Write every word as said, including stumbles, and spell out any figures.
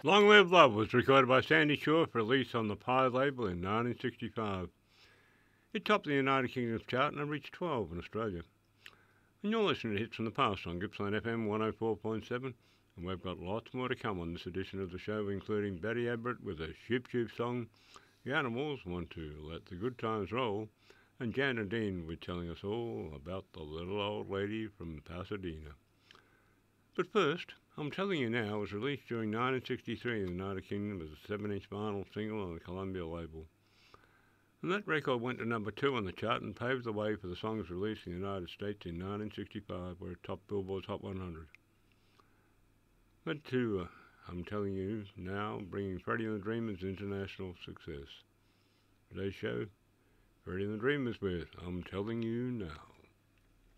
Long Live Love was recorded by Sandy Shaw for release on the Pie label in nineteen sixty-five. It topped the United Kingdom's chart and reached twelve in Australia. And you're listening to Hits from the Past on Gippsland F M one oh four point seven, and we've got lots more to come on this edition of the show, including Betty Everett with a Shoop Shoop song, the Animals Want to Let the Good Times Roll, and Jan and Dean were telling us all about the little old lady from Pasadena. But first, I'm Telling You Now was released during nineteen sixty-three in the United Kingdom as a seven-inch vinyl single on the Columbia label. And that record went to number two on the chart and paved the way for the song's release in the United States in nineteen sixty-five, where it topped Billboard's Hot one hundred. But to uh, I'm Telling You Now, bringing Freddie and the Dreamers international success. Today's show, Freddie and the Dreamers with I'm Telling You Now.